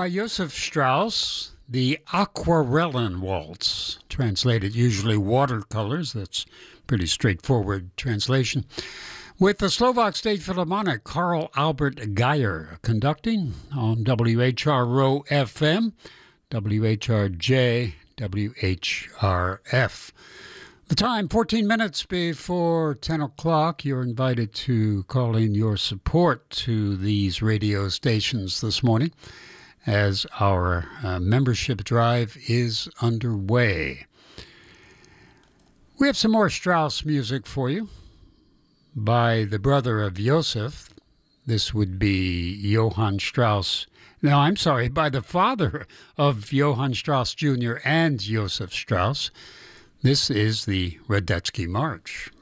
by Joseph Strauss, the Aquarellin Waltz, translated usually watercolors. That's pretty straightforward translation. With the Slovak State Philharmonic, Carl Albert Geyer conducting on WHRO FM, WHRJ, WHRF. The time, 14 minutes before 10 o'clock. You're invited to call in your support to these radio stations this morning as our membership drive is underway. We have some more Strauss music for you by the brother of Joseph. This would be Johann Strauss. No, I'm sorry, by the father of Johann Strauss Jr. and Joseph Strauss. This is the Radetzky March.